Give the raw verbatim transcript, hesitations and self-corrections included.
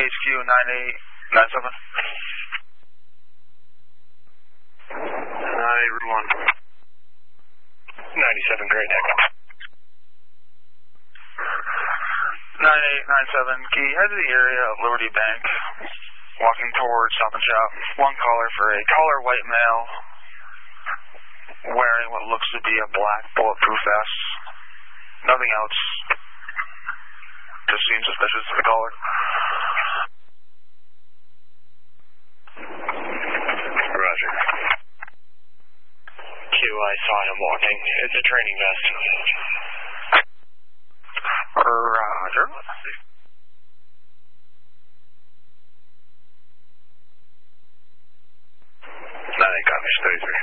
H Q nine eight nine seven. nine eight Route one. ninety-seven, great, echo. nine eight nine seven, can you head to the area of Liberty Bank, walking towards Stop and Shop? One caller for a taller white male, wearing what looks to be a black bulletproof vest. Nothing else. Just seems suspicious to the caller. Roger. Q, I saw him walking. It's a training vest. Roger. nine eight, copy, thirty-three.